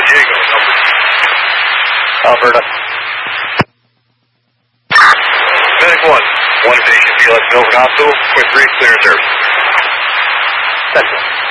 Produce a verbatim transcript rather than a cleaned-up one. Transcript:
Diego, number. Alberta. Medic one. One patient, B L S Milford Hospital. Quick three, clear service. Central.